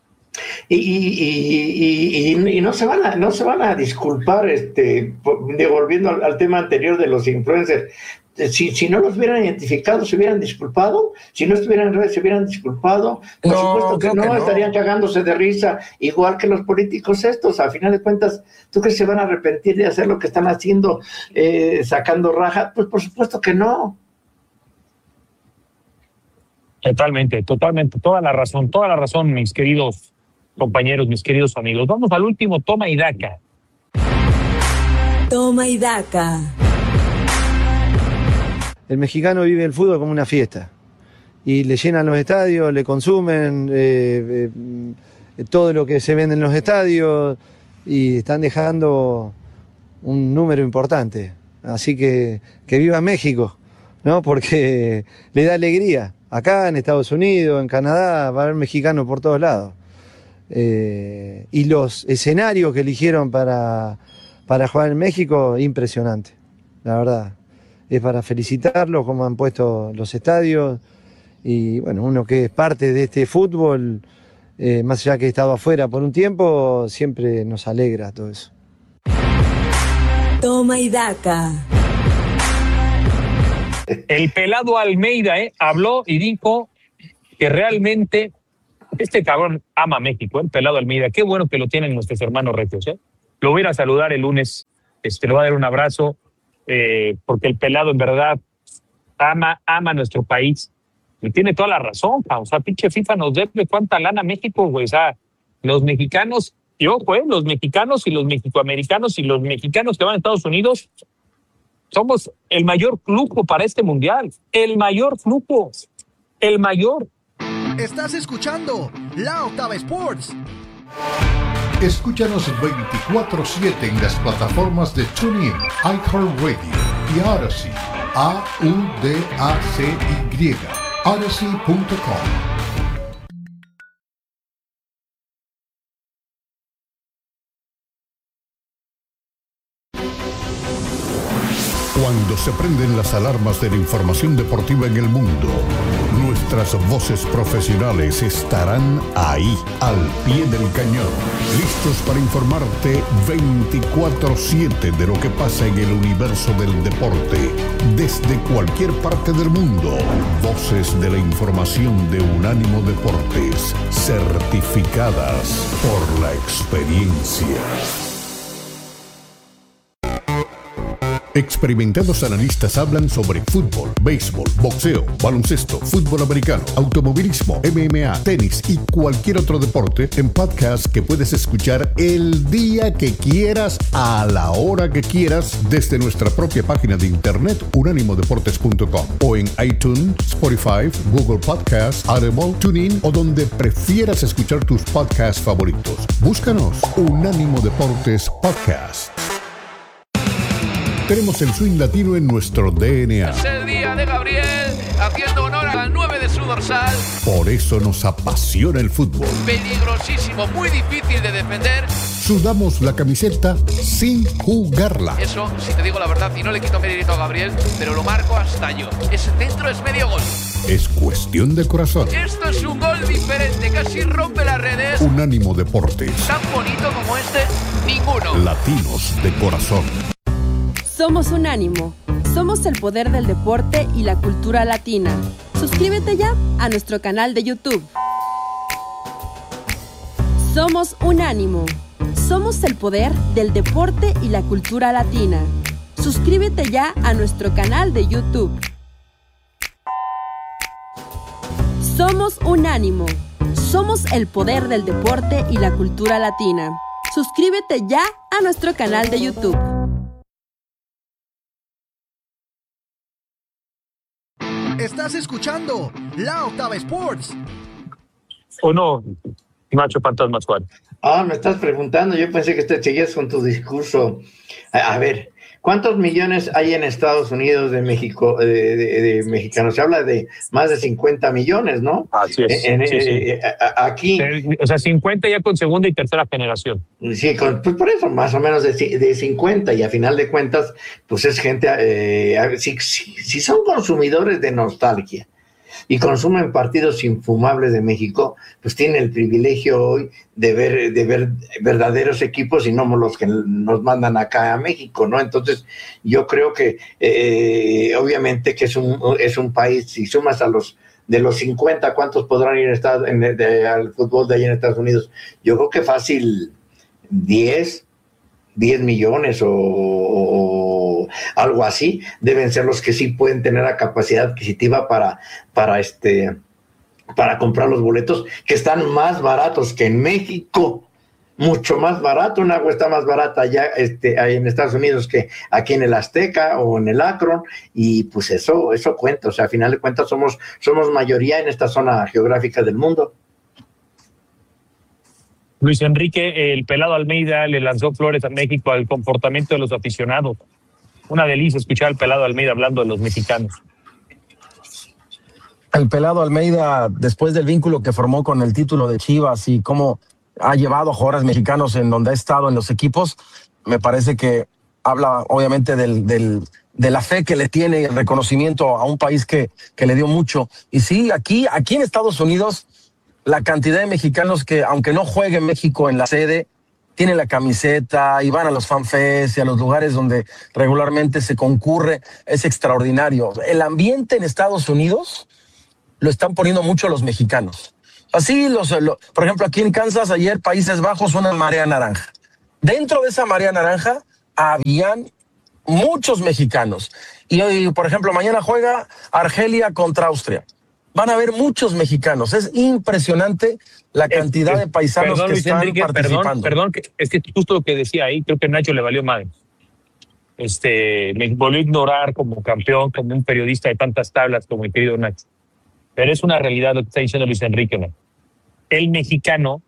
Y no se van a disculpar, volviendo al tema anterior de los influencers. Si no los hubieran identificado, se hubieran disculpado. Si no estuvieran en redes, se hubieran disculpado. Por supuesto que no, estarían cagándose de risa, igual que los políticos estos. A final de cuentas, ¿tú crees que se van a arrepentir de hacer lo que están haciendo, sacando raja? Pues por supuesto que no. Totalmente, toda la razón, mis queridos compañeros, mis queridos amigos. Vamos al último toma y daca. Toma y daca. El mexicano vive el fútbol como una fiesta y le llenan los estadios, le consumen todo lo que se vende en los estadios y están dejando un número importante. Así que viva México, ¿no? Porque le da alegría. Acá en Estados Unidos, en Canadá, va a haber mexicanos por todos lados. Y los escenarios que eligieron para jugar en México, impresionante, la verdad. Es para felicitarlos como han puesto los estadios, y bueno, uno que es parte de este fútbol, más allá que he estado afuera por un tiempo, siempre nos alegra todo eso. Toma y daca. El pelado Almeida habló y dijo que realmente este cabrón ama México, el pelado Almeida. Qué bueno que lo tienen nuestros hermanos regios. Lo voy a ir a saludar el lunes, le voy a dar un abrazo, porque el pelado en verdad ama nuestro país y tiene toda la razón. O sea, pinche FIFA nos debe cuánta lana a México, güey. O sea, los mexicanos, los mexicanos y los mexicoamericanos y los mexicanos que van a Estados Unidos somos el mayor flujo para este mundial. El mayor flujo. El mayor. Estás escuchando La Octava Sports. Escúchanos 24/7 en las plataformas de TuneIn, iHeartRadio y Odyssey. AUDACY. Odyssey.com. Cuando se prenden las alarmas de la información deportiva en el mundo, nuestras voces profesionales estarán ahí, al pie del cañón, listos para informarte 24/7 de lo que pasa en el universo del deporte, desde cualquier parte del mundo. Voces de la información de Unánimo Deportes, certificadas por la experiencia. Experimentados analistas hablan sobre fútbol, béisbol, boxeo, baloncesto, fútbol americano, automovilismo, MMA, tenis y cualquier otro deporte en podcast que puedes escuchar el día que quieras, a la hora que quieras, desde nuestra propia página de internet unánimodeportes.com o en iTunes, Spotify, Google Podcasts, Audible, TuneIn o donde prefieras escuchar tus podcasts favoritos. Búscanos Unánimo Deportes Podcast. Tenemos el swing latino en nuestro DNA. Es el día de Gabriel, haciendo honor al 9 de su dorsal. Por eso nos apasiona el fútbol. Peligrosísimo, muy difícil de defender. Sudamos la camiseta sin jugarla. Eso, si te digo la verdad, y no le quito mérito a Gabriel, pero lo marco hasta yo. Ese centro es medio gol. Es cuestión de corazón. Esto es un gol diferente, casi rompe las redes. Unánimo Deportes. Tan bonito como este, ninguno. Latinos de corazón. Somos Unánimo. Somos el poder del deporte y la cultura latina. Suscríbete ya a nuestro canal de YouTube. Somos Unánimo. Somos el poder del deporte y la cultura latina. Suscríbete ya a nuestro canal de YouTube. Somos Unánimo. Somos el poder del deporte y la cultura latina. Suscríbete ya a nuestro canal de YouTube. Estás escuchando La Octava Sports. ¿O no, Macho Fantasma Juan? Me estás preguntando, yo pensé que te seguías con tu discurso. A ver, ¿cuántos millones hay en Estados Unidos de México, de mexicanos? Se habla de más de 50 millones, ¿no? Así es. Sí. Aquí. O sea, 50 ya con segunda y tercera generación. Sí, pues por eso, más o menos de 50, y a final de cuentas, pues es gente, si son consumidores de nostalgia y consumen partidos infumables de México, pues tienen el privilegio hoy de ver verdaderos equipos y no los que nos mandan acá a México, ¿no? Entonces, yo creo que obviamente que es un país, si sumas de los 50, ¿cuántos podrán ir al fútbol de allá en Estados Unidos? Yo creo que fácil 10 millones o algo así, deben ser los que sí pueden tener la capacidad adquisitiva para comprar los boletos, que están más baratos que en México, mucho más barato. Una agua está más barata allá en Estados Unidos que aquí en el Azteca o en el Akron, y pues eso cuenta. O sea, a final de cuentas somos mayoría en esta zona geográfica del mundo. Luis Enrique, el pelado Almeida le lanzó flores a México al comportamiento de los aficionados. Una delicia escuchar al pelado Almeida hablando de los mexicanos. El pelado Almeida, después del vínculo que formó con el título de Chivas y cómo ha llevado a jugadores mexicanos en donde ha estado en los equipos, me parece que habla obviamente de la fe que le tiene y el reconocimiento a un país que le dio mucho. Y sí, aquí en Estados Unidos, la cantidad de mexicanos que, aunque no juegue México en la sede, tienen la camiseta y van a los fanfests y a los lugares donde regularmente se concurre, es extraordinario. El ambiente en Estados Unidos lo están poniendo mucho los mexicanos. Así, por ejemplo, aquí en Kansas, ayer, Países Bajos, una marea naranja. Dentro de esa marea naranja habían muchos mexicanos. Y hoy, por ejemplo, mañana juega Argelia contra Austria. Van a haber muchos mexicanos. Es impresionante la cantidad de paisanos que están participando. Perdón, es que justo lo que decía ahí, creo que Nacho le valió madre. Me volvió a ignorar como campeón, como un periodista de tantas tablas como el querido Nacho. Pero es una realidad lo que está diciendo Luis Enrique, ¿no? El mexicano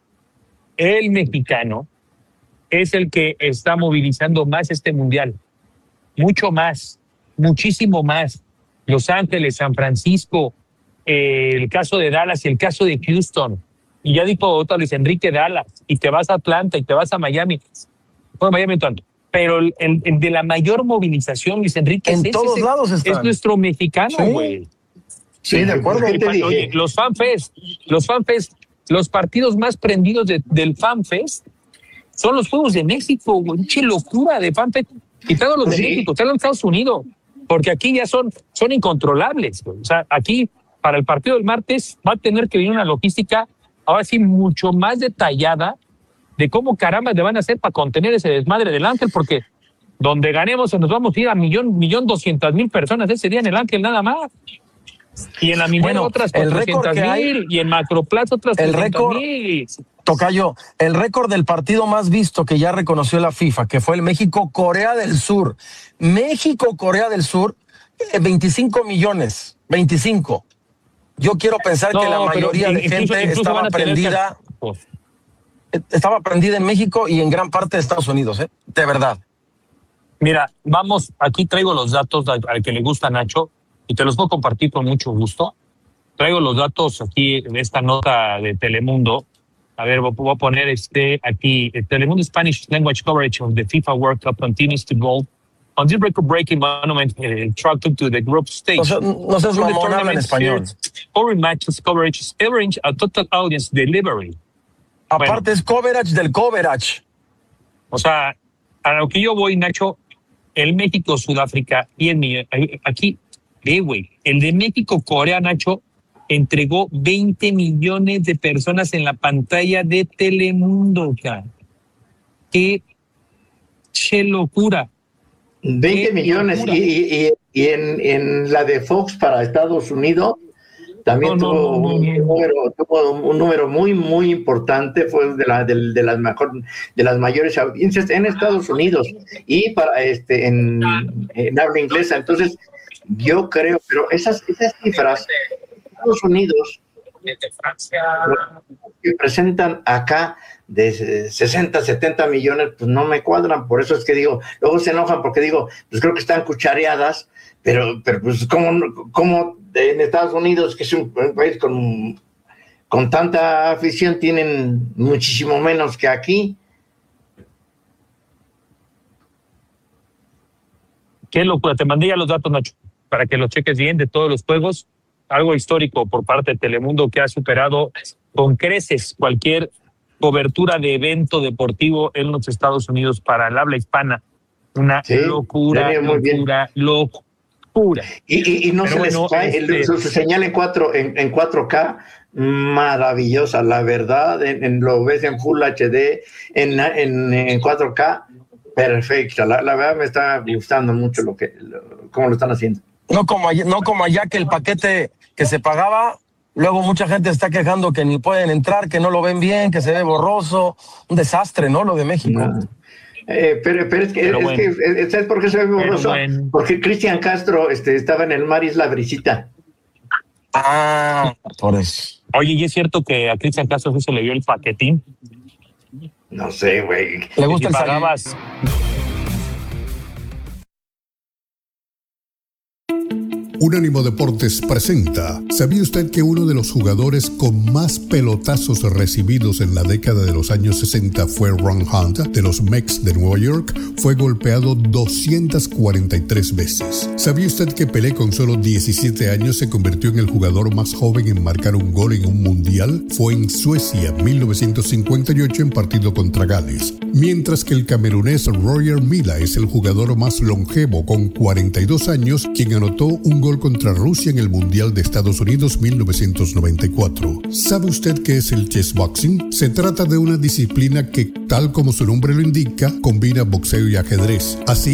es el que está movilizando más este mundial. Mucho más, muchísimo más. Los Ángeles, San Francisco, el caso de Dallas y el caso de Houston. Y ya dijo otra Luis Enrique, Dallas, y te vas a Atlanta y te vas a Miami. Bueno, Miami no tanto. Pero el de la mayor movilización, Luis Enrique, en todos lados están. Es nuestro mexicano, güey. Sí, de acuerdo. Oye, los fanfest, los partidos más prendidos del fanfest son los Juegos de México, güey. ¡Qué locura de fanfest! Quitando los de México, están en Estados Unidos, porque aquí ya son incontrolables, güey. O sea, aquí para el partido del martes va a tener que venir una logística ahora sí mucho más detallada de cómo caramba le van a hacer para contener ese desmadre del Ángel, porque donde ganemos nos vamos a ir a 1.200.000 personas ese día en el Ángel nada más. Y en la Minera otras 400.000 y en Macroplaza otras 300.000. Tocayo, el récord del partido más visto que ya reconoció la FIFA, que fue el México-Corea del Sur. México-Corea del Sur, 25 millones. 25. Yo quiero pensar que la mayoría de gente estaba prendida. Estaba prendida en México y en gran parte de Estados Unidos, de verdad. Mira, vamos, aquí traigo los datos al que le gusta a Nacho y te los puedo compartir con mucho gusto. Traigo los datos aquí de esta nota de Telemundo. A ver, voy a poner aquí. Telemundo Spanish language coverage of the FIFA World Cup continues to go on this record-breaking monument track to the group stage. No seas mamón, habla en español. Foreign matches coverage average a total audience delivery. Aparte es coverage del coverage. O sea, a lo que yo voy, Nacho, el México-Sudáfrica y aquí, güey, el de México-Corea, Nacho, entregó 20 millones de personas en la pantalla de Telemundo, cara. ¡Qué locura! 20 millones. Y en la de Fox para Estados Unidos también tuvo un número muy, muy importante. Fue de las mayores audiencias en Estados Unidos y para en habla inglesa. Entonces, yo creo, pero esas cifras Estados Unidos que presentan acá de 60, 70 millones, pues no me cuadran. Por eso es que digo, luego se enojan porque digo, pues creo que están cuchareadas, pero pues como en Estados Unidos, que es un país con tanta afición, tienen muchísimo menos que aquí. Qué locura, te mandé ya los datos, Nacho, para que los cheques bien de todos los juegos. Algo histórico por parte de Telemundo que ha superado con creces cualquier cobertura de evento deportivo en los Estados Unidos para el habla hispana. Una locura. Y no se les cae su señal en 4K, maravillosa, la verdad. Lo ves en Full HD, en 4K, perfecta. La verdad me está gustando mucho cómo lo están haciendo. No como allá que el paquete que se pagaba, luego mucha gente está quejando que ni pueden entrar, que no lo ven bien, que se ve borroso. Un desastre, ¿no? Lo de México. No. Pero es que ¿sabes por qué se ve borroso? Porque Cristian Castro estaba en el mar Isla Brisita. Ah, por eso. Oye, ¿y es cierto que a Cristian Castro se le vio el paquetín? No sé, güey. ¿Le gusta el pagabas? Unánimo Deportes presenta. ¿Sabía usted que uno de los jugadores con más pelotazos recibidos en la década de los años 60 fue Ron Hunt, de los Mets de Nueva York? Fue golpeado 243 veces. ¿Sabía usted que Pelé con solo 17 años se convirtió en el jugador más joven en marcar un gol en un mundial? Fue en Suecia, 1958, en partido contra Gales. Mientras que el camerunés Roger Milla es el jugador más longevo con 42 años, quien anotó un gol contra Rusia en el Mundial de Estados Unidos 1994. ¿Sabe usted qué es el chessboxing? Se trata de una disciplina que, tal como su nombre lo indica, combina boxeo y ajedrez. Así,